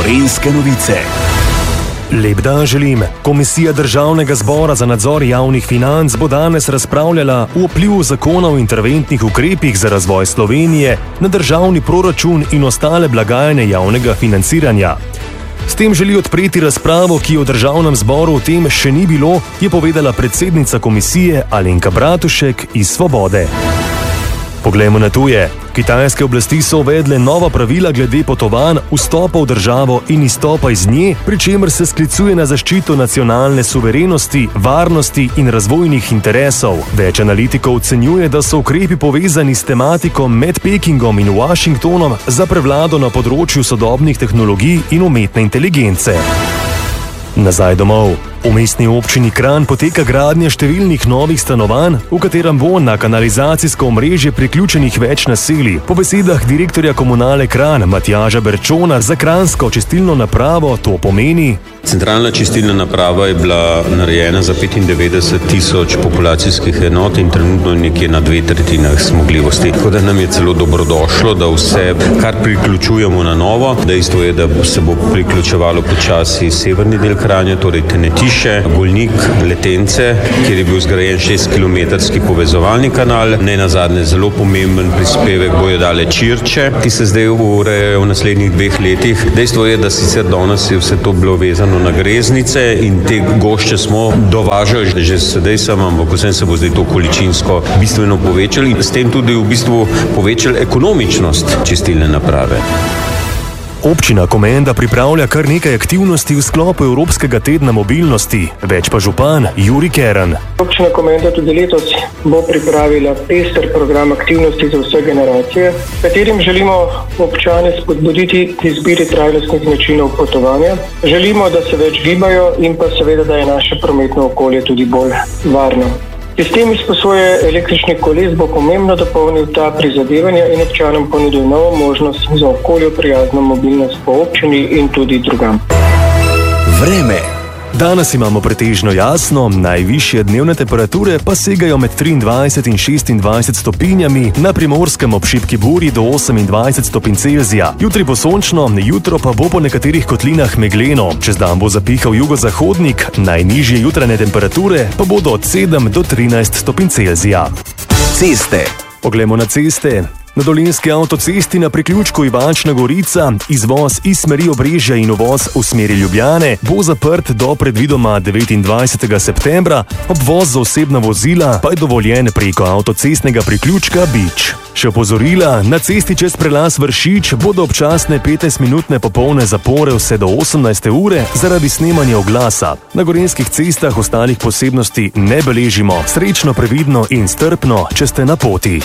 Gorenjske novice. Lep dan želim. Komisija Državnega zbora za nadzor javnih financ bo danes razpravljala o vplivu zakona o interventnih ukrepih za razvoj Slovenije na državni proračun in ostale blagajne javnega financiranja. S tem želi odpreti razpravo, ki v Državnem zboru o tem še ni bilo, je povedala predsednica komisije Alenka Bratušek iz Svobode. Poglejmo na tuje. Kitajske oblasti so uvedle nova pravila glede potovanj, vstopa v državo in izstopa iz nje, pri čemer se sklicuje na zaščito nacionalne suverenosti, varnosti in razvojnih interesov. Več analitikov ocenjuje, da so ukrepi povezani s tematiko med Pekingom in Washingtonom za prevlado na področju sodobnih tehnologij in umetne inteligence. Nazaj domov. V mestni občini Kranj poteka gradnja številnih novih stanovanj, v katerem bo na kanalizacijsko omrežje priključenih več naselij. Po besedah direktorja komunale Kranj Matjaža Berčona za kranjsko čistilno napravo to pomeni: Centralna čistilna naprava je bila narejena za 95.000 populacijskih enot in trenutno nekje na 2/3 zmogljivosti. Tako da nam je celo dobrodošlo, da vse, kar priključujemo na novo, dejstvo je, da se bo priključevalo počasi severni del Kranja, torej Tenetiše, Golnik, Letence, kjer je bil zgrajen 6-kilometrski povezovalni kanal. Ne nazadnje zelo pomemben prispevek bojo dale Čirče, ki se zdaj urejajo v naslednjih 2 letih. Dejstvo je, da sicer danes je vse to bilo vezano na greznice in te gošče smo dovažali že sedaj sem, ampak vsem se bo zdaj to količinsko bistveno povečali in s tem tudi v bistvu povečali ekonomičnost čistilne naprave. Občina Komenda pripravlja kar nekaj aktivnosti v sklopu Evropskega tedna mobilnosti, več pa župan Jurij Kern. Občina Komenda tudi letos bo pripravila pester program aktivnosti za vse generacije, s katerim želimo občane spodbuditi k izbiri trajnostnih načinov potovanja. Želimo, da se več gibajo in pa seveda, da je naše prometno okolje tudi bolj varno. Sistem izposoje električnih koles bo pomembno dopolnil ta prizadevanja in občanom ponudil novo možnost za okolju prijazno mobilnost po občini in tudi drugam. Vreme. Danes imamo pretežno jasno, najvišje dnevne temperature pa segajo med 23 in 26 stopinjami, na Primorskem ob šibki burji do 28 stopinj Celzija. Jutri bo sončno, jutro pa bo po nekaterih kotlinah megleno. Čez dan bo zapihal jugozahodnik, najnižje jutranje temperature pa bodo od 7 do 13 stopinj Celzija. Ceste. Poglejmo na ceste. Na Dolenjski avtocesti na priključku Ivančna Gorica izvoz iz smeri Obrežja in uvoz v smeri Ljubljane bo zaprt do predvidoma 29. septembra, obvoz za osebna vozila pa je dovoljen preko avtocestnega priključka Bič. Še opozorila, na cesti čez prelaz Vršič bodo občasne 15-minutne popolne zapore vse do 18. ure zaradi snemanja oglasa. Na gorenjskih cestah ostalih posebnosti ne beležimo. Srečno, previdno in strpno, če ste na poti.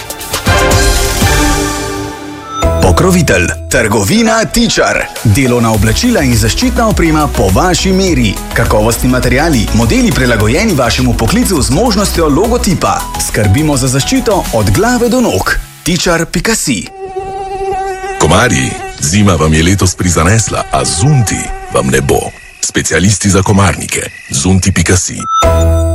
Pokrovitelj. Trgovina Tičar. Delovna oblačila in zaščitna oprema po vaši meri. Kakovostni materiali, modeli prilagojeni vašemu poklicu z možnostjo logotipa. Skrbimo za zaščito od glave do nog. Tičar.si. Komarji, zima vam je letos prizanesla, a zunti vam ne bo. Specialisti za komarnike. Zunti.si.